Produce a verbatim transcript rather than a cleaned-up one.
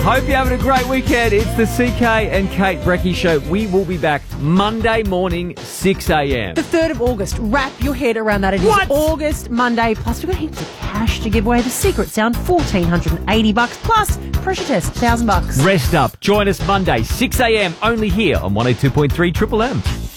Hope you're having a great weekend. It's the C K and Kate Brecky Show. We will be back Monday morning, six a.m. The third of August. Wrap your head around that. It What? is August, Monday. Plus, we've got heaps of cash to give away. The Secret Sound, fourteen eighty bucks. Plus, pressure test, one thousand bucks. Rest up. Join us Monday, six a.m. only here on one oh two point three Triple M.